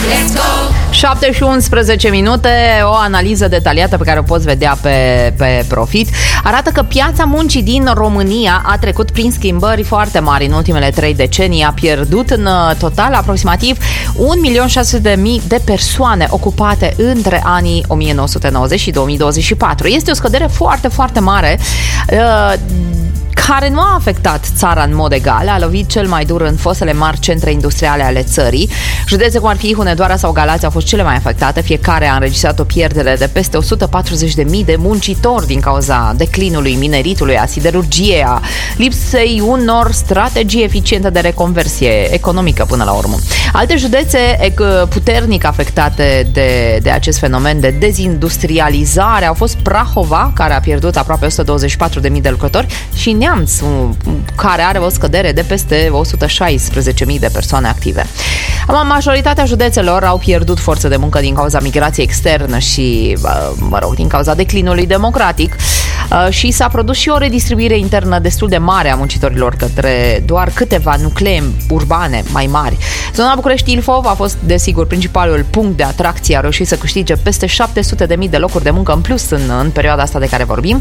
Let's go! 7 și 11 minute, o analiză detaliată pe care o poți vedea pe Profit arată că piața muncii din România a trecut prin schimbări foarte mari în ultimele 3 decenii, a pierdut în total aproximativ 1.600.000 de persoane ocupate între anii 1990 și 2024. Este o scădere foarte, foarte mare, care nu a afectat țara în mod egal, a lovit cel mai dur în fostele mari centre industriale ale țării. Județe cum ar fi Hunedoara sau Galați au fost cele mai afectate, fiecare a înregistrat o pierdere de peste 140.000 de muncitori din cauza declinului mineritului, a siderurgiei, a lipsei unor strategii eficiente de reconversie economică până la urmă. Alte județe puternic afectate de acest fenomen de dezindustrializare au fost Prahova, care a pierdut aproape 124.000 de lucrători, și Neamț, care are o scădere de peste 116.000 de persoane active. Majoritatea județelor au pierdut forță de muncă din cauza migrației externă și, din cauza declinului democratic, și s-a produs și o redistribuire internă destul de mare a muncitorilor către doar câteva nuclee urbane mai mari. Zona București-Ilfov a fost, desigur, principalul punct de atracție, a reușit să câștige peste 700.000 de locuri de muncă în plus în perioada asta de care vorbim,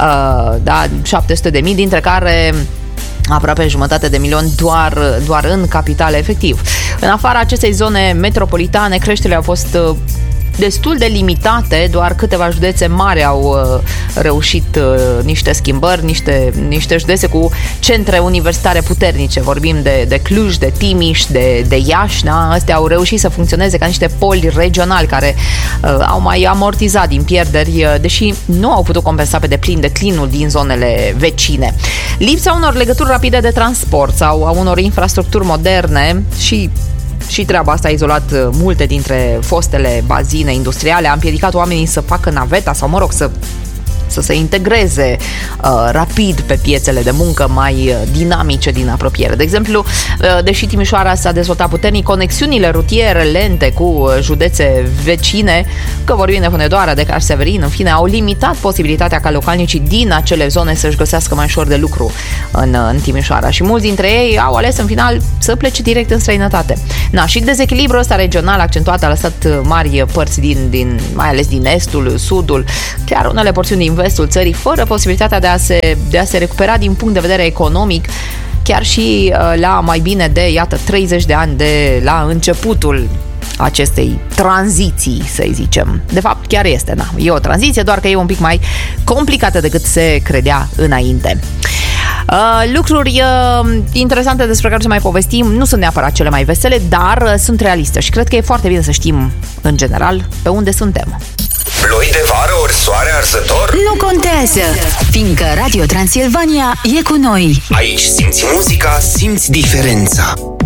700.000, dintre care aproape 500.000 doar în capitală, efectiv. În afara acestei zone metropolitane, creșterile au fost destul de limitate, doar câteva județe mari au reușit niște schimbări, niște județe cu centre universitare puternice. Vorbim de Cluj, de Timiș, de Iași, da? Astea au reușit să funcționeze ca niște poli regionali care au mai amortizat din pierderi, deși nu au putut compensa pe deplin declinul din zonele vecine. Lipsa unor legături rapide de transport sau a unor infrastructuri moderne și treaba asta a izolat multe dintre fostele bazine industriale, a împiedicat oamenii să facă naveta sau, să se integreze rapid pe piețele de muncă mai dinamice din apropiere. De exemplu, deși Timișoara s-a dezvoltat puternic, conexiunile rutiere lente cu județe vecine, că vorbim de Hunedoara, de Severin, în fine, au limitat posibilitatea ca localnicii din acele zone să-și găsească mai ușor de lucru în Timișoara și mulți dintre ei au ales în final să plece direct în străinătate. Și dezechilibrul ăsta regional accentuat a lăsat mari părți mai ales din estul, sudul, chiar unele porțiuni din vestul țării, fără posibilitatea de a se recupera din punct de vedere economic, chiar și la mai bine de, 30 de ani de la începutul acestei tranziții, să-i zicem. De fapt, chiar este, e o tranziție, doar că e un pic mai complicată decât se credea înainte. Lucruri interesante despre care să mai povestim nu sunt neapărat cele mai vesele, dar sunt realiste și cred că e foarte bine să știm, în general, pe unde suntem. Ploi de vară ori soare arzător? Nu contează, fiindcă Radio Transilvania e cu noi. Aici simți muzica, simți diferența.